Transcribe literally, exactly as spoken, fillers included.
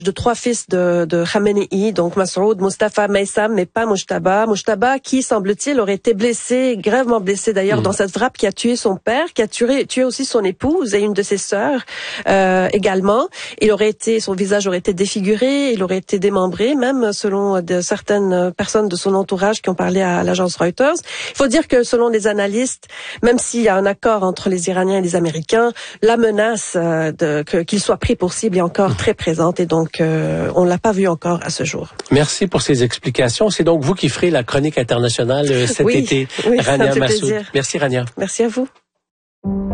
de trois fils de, de Khamenei, donc Massoud, Mustafa, Maysam, mais pas Mujtaba. Mujtaba qui, semble-t-il, aurait été blessé, gravement blessé d'ailleurs, mmh. dans cette frappe qui a tué son père, qui a tué, tué aussi son épouse et une de ses sœurs euh, également. Il aurait été, son visage aurait été défiguré, il aurait été démembré, même selon de certaines personnes de son entourage qui ont parlé à l'agence Reuters. Il faut dire que selon les analystes, même s'il y a un accord entre les Iraniens et les Américains, la menace euh, de, que, qu'il soit pris pour cible est encore mmh. très présente et donc Donc, euh, on l'a pas vu encore à ce jour. Merci pour ces explications. C'est donc vous qui ferez la chronique internationale cet oui, été, oui, Rania ça me fait Massoud. plaisir. Merci, Rania. Merci à vous.